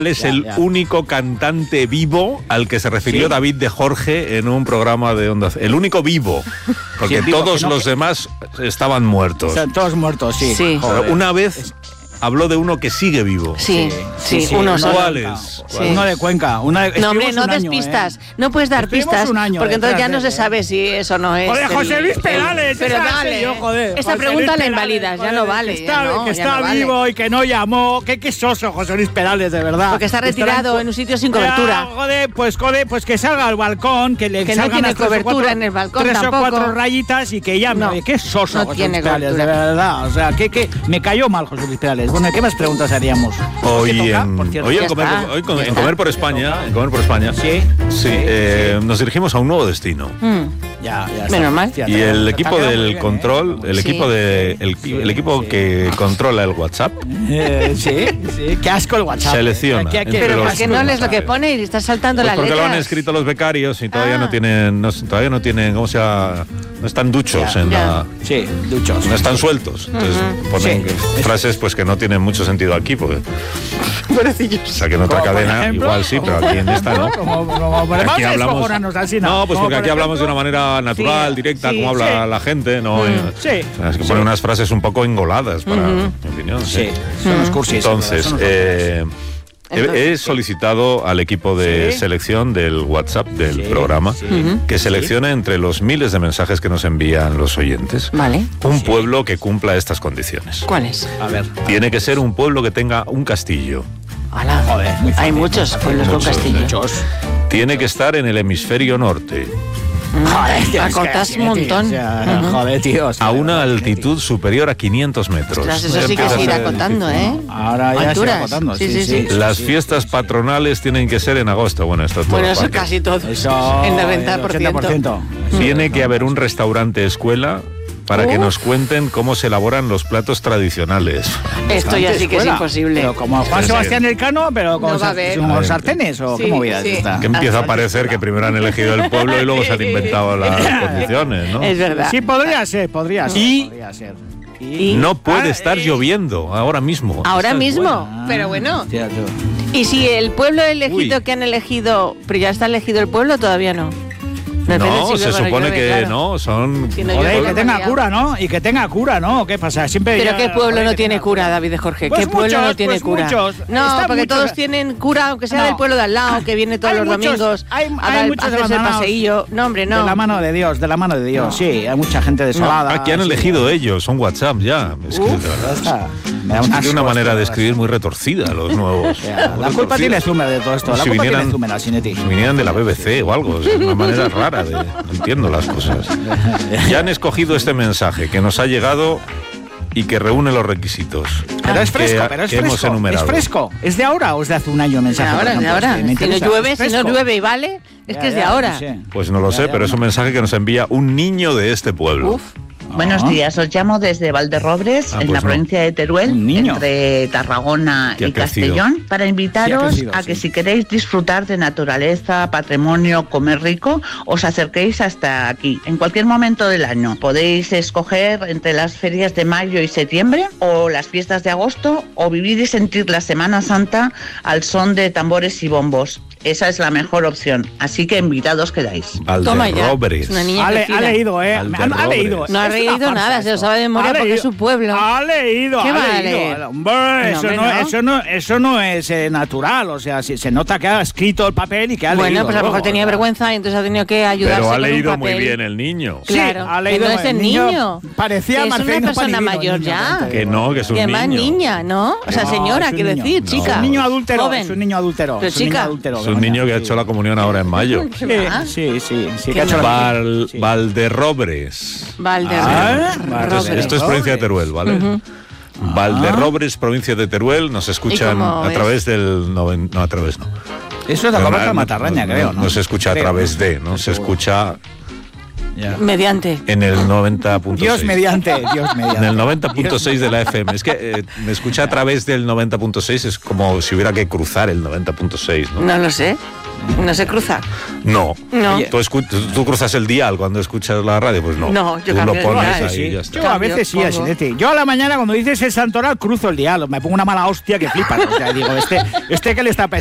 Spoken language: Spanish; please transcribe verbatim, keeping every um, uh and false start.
Es ya, el ya. único cantante vivo al que se refirió ¿Sí? David de Jorge en un programa de Onda Cero. El único vivo, porque Sí, vivo, todos que no, los que- demás estaban muertos. Están todos muertos, sí. Sí. Pero Joder. una vez habló de uno que sigue vivo. Sí, sí, uno uno solo. ¿Cuál de- es? Sí. Uno de Cuenca. Una de, No, hombre, estuvimos no un des año, pistas. ¿eh? No puedes dar Estuvimos pistas, un año porque entonces ya detrás no de se él, sabe si eso no es. Joder, el- José Luis el- Perales, Pero esa dale. sé yo, joder. Esta José pregunta Luis la Perales, invalidas, ya joder, no vale. Que ya está, no, que ya está no vale. vivo y que no llamó. Qué quesoso, José Luis Perales, de verdad. Porque está retirado en un sitio sin cobertura. Ah, joder, pues, joder, pues que salga al balcón, que le Que no salgan tiene las tres o cobertura cuatro- en el balcón Tres tampoco. o cuatro rayitas y que llame. No, Oye, qué soso, no José tiene Luis Perales, de cobertura. verdad. O sea, que, que me cayó mal José Luis Perales. Bueno, ¿qué más preguntas haríamos? Hoy ¿Qué toca, en, por cierto? hoy en Ya comer, está, hoy con- ya en está. comer por España, en comer por España. Sí. Sí, eh, nos dirigimos a un nuevo destino. Mm. Ya, ya está. Menos mal. Hostia, Y te- el te equipo ha quedado muy del bien, ¿eh? control, el Sí. equipo de el, el equipo sí. que controla el WhatsApp, Eh, sí, sí. Qué asco el WhatsApp. Selecciona ¿Qué- qué- entre qué- Pero los- ¿por qué no lees lo que pone y estás saltando pues las porque letras? lo han escrito los becarios y todavía Ah. no tienen, no, todavía no tienen, ¿cómo se llama? No están duchos Ya, en ya. la, Sí, duchos. no están sueltos. Entonces ponen Sí. frases pues que no tienen mucho sentido aquí, porque Pobrecillos. o sea que en otra Como por cadena ejemplo, igual sí, pero aquí en esta no. Como, como, como, Aquí hablamos, así, no, pues Como porque por aquí hablamos de ejemplo- una manera natural, Sí, directa, sí, como habla sí. la gente, ¿no? Eh, Sí, o sea, es que sí. ponen unas frases un poco engoladas, para mi opinión. Sí, son los cursis. Entonces, son los eh, he- Entonces, he solicitado al equipo de Sí. selección del WhatsApp del Sí, programa sí. que seleccione entre los miles de mensajes que nos envían los oyentes Vale. un pueblo que cumpla estas condiciones. ¿Cuál es? A ver. Tiene que ser un pueblo que tenga un castillo. Hola. Joder, muy Hay fácil, muchos pueblos con muchos, castillos. Muchos. Tiene que estar en el hemisferio norte, Joder, tío, es que Acortas sí, un tío, montón. o sea, Ujú. Joder, tío. o sea, a una de verdad, altitud superior a quinientos metros. Ostras, eso sí que Empieza se a irá ser contando, difícil, ¿eh? ¿no? Ahora ya se Alturas. va contando. Sí, sí, sí. Las sí, fiestas sí, sí. patronales tienen que ser en agosto. Bueno, esto es todo Bueno, eso aparte. casi todo. Eso. En noventa por ciento. ochenta por ciento. Tiene que haber un restaurante escuela para que Uf. nos cuenten cómo se elaboran los platos tradicionales. Esto ya sí que es Escuela. imposible. Pero como Juan Sí, Sebastián Elcano, pero con, No va a sar- haber. con sartenes o Sí, cómo vida sí. es esta. Que empieza a Ah, parecer que primero han elegido el pueblo y luego se han inventado las condiciones, ¿no? Es verdad. Sí, podría ser, podría ser. Y- podría ser. Y- No puede Ah, estar eh. lloviendo ahora mismo. Ahora Esa es mismo. buena. Pero bueno. Hostia, tú. Y si el pueblo elegido Uy. que han elegido, pero ya está elegido el pueblo, todavía no. Depende No, si se llueve o no supone llueve, que claro. no, son... Si no Joder, llueve, que no tenga varía. cura, ¿no? Y que tenga cura, ¿no? ¿Qué pasa? Siempre Pero ya- qué pueblo joder, no que tiene tenga cura, David de Jorge. Pues ¿Qué pueblo muchos, no tiene pues cura? muchos. No, Están porque muchos- todos tienen cura, aunque sea No. del pueblo de al lado, que viene todos Hay los muchos- domingos hay- a, hay dar- muchos a hacerse el abandonados. paseillo. No, hombre, no. De la mano de Dios, de la mano de Dios, sí. Hay mucha gente desolada. Aquí han sí. elegido ellos, son WhatsApp ya. Es que, Uf, de verdad, ya está. Me da es un que asco tiene una manera esto, de verdad. escribir muy retorcida los nuevos. Ya, La Muy culpa tiene retorcida. Zumer de todo esto. La Si culpa vinieran- tiene Zumer, Asinetti. Si vinieran de la B B C o algo, es una manera rara de... No entiendo las cosas. Ya han escogido este mensaje que nos ha llegado y que reúne los requisitos. Pero es que- fresco, pero es que hemos fresco. Es enumerado. fresco. ¿Es de ahora o es de hace un año el De mensaje? ahora, por de ejemplo? ahora. Es que me Si no interesa. llueve, ¿Es si no fresco? llueve y vale, es Ya, que es de ya, ahora. no sé. Pues no lo Ya, sé, ya, pero es un no. mensaje que nos envía un niño de este pueblo. Uf. Buenos Ah. días, os llamo desde Valderrobres, Ah, en pues la no. provincia de Teruel, Un niño. entre Tarragona Que ha y crecido. Castellón, para invitaros Sí, ha crecido, a que sí. si queréis disfrutar de naturaleza, patrimonio, comer rico, os acerquéis hasta aquí, en cualquier momento del año. Podéis escoger entre las ferias de mayo y septiembre, o las fiestas de agosto, o vivir y sentir la Semana Santa al son de tambores y bombos. Esa es la mejor opción, así que invitados quedáis. Toma ya. Valderrobres. Es una niña Ha, le- crecida. ha leído, ¿eh? Ha, ha Valderrobres. leído. No ha Es una leído farsa nada, se lo esto. sabe de memoria Ha porque leído- es su pueblo. Ha leído, ¿Qué ha va a leído. leer? Hombre, No, eso, hombre, no, no. eso, no, eso no es eh, natural. O sea, si, se nota que ha escrito el papel y que ha leído. Bueno, pues a lo mejor luego, tenía o sea. vergüenza y entonces ha tenido que ayudarse Pero ha con un leído muy papel. bien el niño. Sí, Claro, ha leído que no es el el niño. niño. Parecía que es una Marcelino persona Panivino, mayor niño, ya. tanto. Que no, que es un Y además niño. niña, ¿no? O sea, No, señora, es un quiero niño. decir, No. chica. Es un niño adúltero. Joven. Es un niño adúltero. Pero es un niño chica. adúltero. Es un niño que ha hecho la comunión ahora en mayo. Sí, Ah. sí, sí, sí, que Qué ha hecho la- Val, sí. Valderrobres. Valderrobres. Ah, Entonces, esto es provincia de Teruel, ¿vale? Valderrobres, provincia de Teruel, nos escuchan cómo a es? través del... noven- no, a través no. Eso es la No, comarca no, Matarraña, no, creo, no, ¿no? no se escucha a Creo, través de, no se Seguro. escucha Ya. Mediante. En el noventa punto seis. Dios mediante, Dios mediante. En el noventa punto seis de la F M. Es que eh, me escucha a través del noventa punto seis, es como si hubiera que cruzar el noventa punto seis, ¿no? No lo sé. No se cruza. No. No. Tú, escu- tú cruzas el dial cuando escuchas la radio, pues no. No, yo Tú cambio lo de pones dial. ahí Sí, y ya está. yo a veces sí, Cambio, Asinete. Yo a la mañana cuando dices el santoral cruzo el dial, me pongo una mala hostia que flipas. O sea, digo, este, este que le está